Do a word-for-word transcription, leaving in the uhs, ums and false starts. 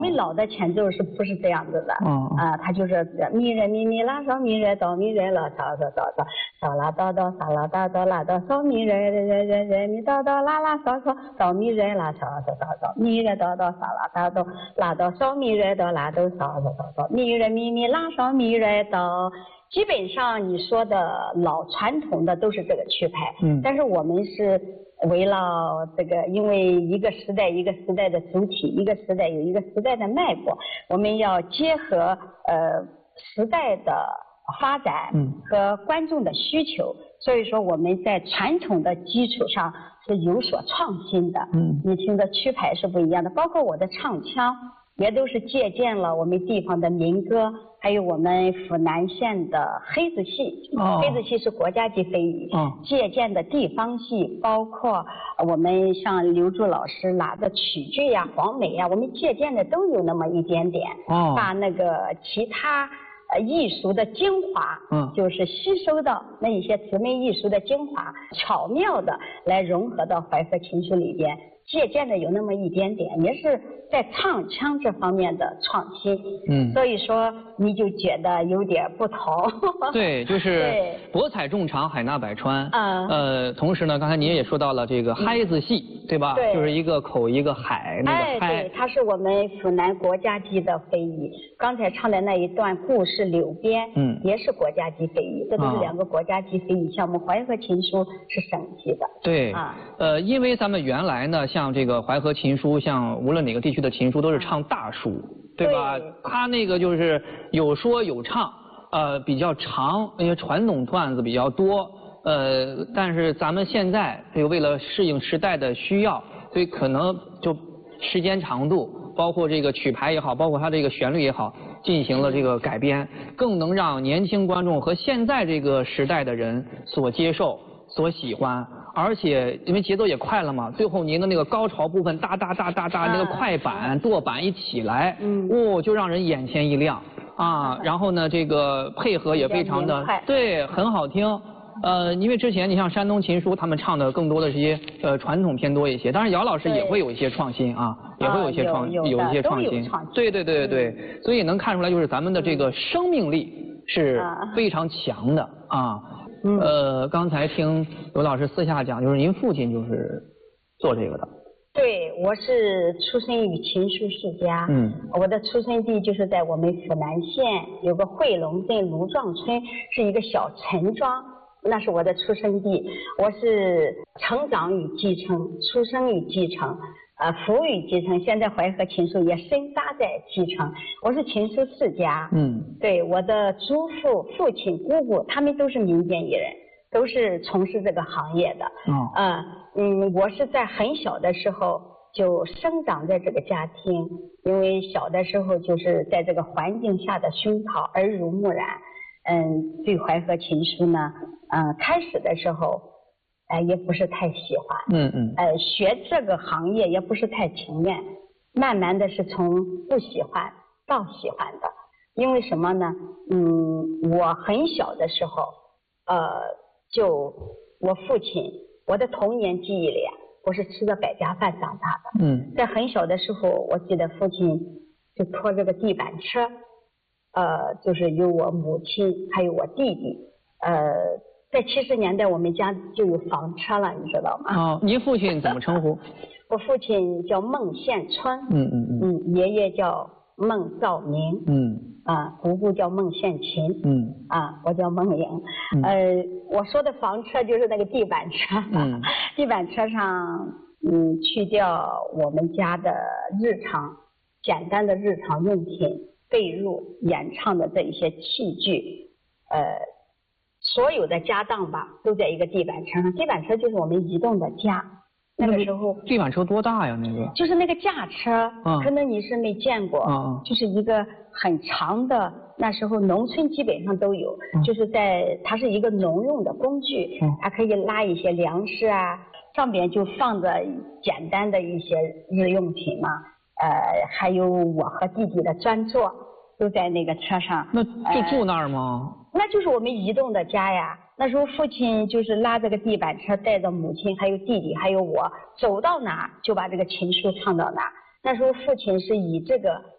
我们老的前奏是不是这样子的？嗯啊，它就是咪来咪咪拉嗦咪来哆咪来啦嗦嗦嗦嗦嗦啦哆哆嗦啦哆哆啦哆嗦咪来来来来来咪哆哆啦啦嗦嗦哆咪来啦嗦嗦嗦嗦咪来哆哆嗦啦哆哆啦哆嗦咪来哆啦哆嗦嗦嗦嗦咪来咪咪拉嗦咪来哆。基本上你说的老传统的都是这个曲牌，嗯，但是我们是围绕这个，因为一个时代一个时代的主体，一个时代有一个时代的脉搏，我们要结合呃时代的发展和观众的需求，所以说我们在传统的基础上是有所创新的。嗯，你听的曲牌是不一样的，包括我的唱腔也都是借鉴了我们地方的民歌。还有我们府南县的黑子戏，哦、黑子戏是国家级非遗，哦、借鉴的地方戏，包括我们像刘柱老师拿的曲剧呀、黄梅呀，我们借鉴的都有那么一点点，哦、把那个其他呃艺术的精华，嗯，就是吸收到那一些姊妹艺术的精华，巧妙的来融合到淮河琴书里边。借鉴的有那么一点点，也是在唱腔这方面的创新，嗯，所以说你就觉得有点不同。 对，就是博采众长，海纳百川。嗯，呃，同时呢，刚才您也说到了这个嗨子戏，对吧？对，就是一个口一个海，那个嗨。 哎，对，它是我们府南国家级的非遗。刚才唱的那一段《故事柳边》，嗯，也是国家级非遗，这都是两个国家级非遗项目。淮河琴书是省级的。 对，啊，呃，因为咱们原来呢，像像这个淮河琴书，像无论哪个地区的琴书都是唱大书，对吧？对，它那个就是有说有唱，呃，比较长，因为传统段子比较多，呃，但是咱们现在这个为了适应时代的需要，所以可能就时间长度，包括这个曲牌也好，包括它这个旋律也好，进行了这个改编，更能让年轻观众和现在这个时代的人所接受、所喜欢。而且因为节奏也快了嘛，最后您的那个高潮部分哒哒哒哒哒，那个快板剁板一起来，嗯，哦，就让人眼前一亮啊。然后呢，这个配合也非常的对，很好听。呃，因为之前你像山东琴书，他们唱的更多的是一些呃传统偏多一些，当然姚老师也会有一些创新啊，也会有一些创有一些创新，对对对对对，所以能看出来就是咱们的这个生命力是非常强的啊。嗯、呃，刚才听刘老师私下讲，就是您父亲就是做这个的。 对，我是出生于琴书世家。嗯，我的出生地就是在我们府南县有个惠龙镇卢庄村，是一个小陈庄，那是我的出生地。我是成长与继承，出生与继承。呃，服与继承，现在淮河琴书也深扎在继承。我是琴书世家，嗯，对，我的祖父、父亲、姑姑，他们都是民间艺人，都是从事这个行业的。哦，呃，嗯，我是在很小的时候就生长在这个家庭，因为小的时候就是在这个环境下的熏陶，耳濡目染。嗯，对淮河琴书呢，嗯，开始的时候。呃，也不是太喜欢，嗯嗯，呃，学这个行业也不是太情愿，慢慢的是从不喜欢到喜欢的，因为什么呢？嗯，我很小的时候，呃，就我父亲，我的童年记忆里啊，我是吃着百家饭长大的，嗯，在很小的时候，我记得父亲就拖着个地板车，呃，就是有我母亲还有我弟弟，呃。在七十年代，我们家就有房车了，你知道吗？ 哦，您父亲怎么称呼？ 我父亲叫孟宪春，嗯嗯嗯，嗯，爷爷叫孟兆明，嗯，啊，姑姑叫孟宪琴，嗯，啊，我叫孟颖，嗯、呃，我说的房车就是那个地板车，嗯，地板车上，嗯，去掉我们家的日常简单的日常用品、被褥、演唱的这一些器具，呃。所有的家当吧，都在一个地板车上。地板车就是我们移动的家。那个时候， 地板车多大呀？那个就是那个架车，嗯、可能你是没见过，嗯、就是一个很长的。那时候农村基本上都有，嗯、就是在它是一个农用的工具，嗯、它可以拉一些粮食啊，上边就放着简单的一些日用品嘛。呃，还有我和弟弟的专座都在那个车上。 那就住那儿吗？ 呃那就是我们移动的家呀。那时候父亲就是拉这个地板车，带着母亲还有弟弟还有我，走到哪就把这个琴书唱到哪。那时候父亲是以这个